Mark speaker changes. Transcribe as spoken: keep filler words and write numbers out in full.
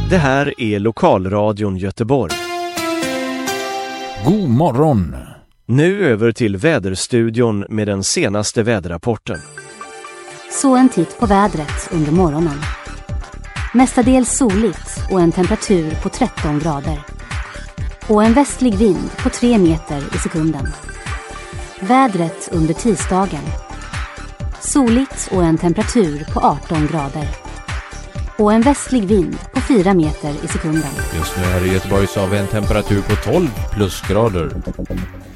Speaker 1: Det här är Lokalradion Göteborg.
Speaker 2: God morgon!
Speaker 1: Nu över till väderstudion med den senaste väderrapporten.
Speaker 3: Så en titt på vädret under morgonen. Mestadels soligt och en temperatur på tretton grader. Och en västlig vind på tre meter i sekunden. Vädret under tisdagen. Soligt och en temperatur på arton grader. Och en västlig vind på fyra meter i sekunden.
Speaker 2: Just nu här i Göteborg så har vi en temperatur på tolv plusgrader.